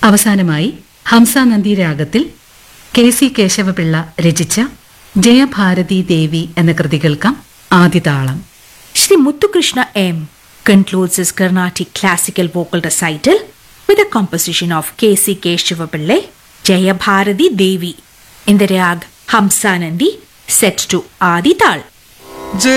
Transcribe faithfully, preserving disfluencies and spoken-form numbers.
അവസാനമായി ഹംസാനന്ദി രാഗത്തിൽ K C Kesava Pillai രചിച്ച ജയഭാരതി ദേവി എന്ന കൃതി കേൾക്കാം. ആദിതാളം. Shri Muthukrishna M. concludes his Carnatic classical vocal recital with a composition of K C Keshavapillai, Jayabharati Devi in the rag Hamsanandi set to Adi Tal.